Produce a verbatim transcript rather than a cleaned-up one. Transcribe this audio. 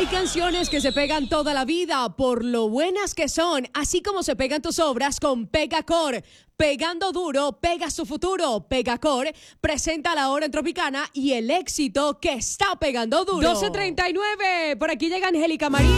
canciones que se pegan toda la vida por lo buenas que son, así como se pegan tus obras con Pegacor. Pegando duro, pega su futuro. Pegacor presenta la hora en Tropicana y el éxito que está pegando duro. doce treinta y nueve, por aquí llega Angélica María.